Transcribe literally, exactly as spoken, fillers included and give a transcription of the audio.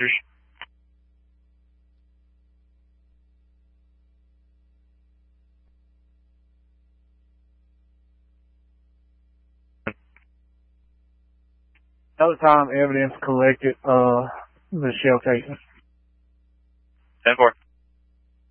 officers. Another time evidence collected, uh, the shell casing. ten four.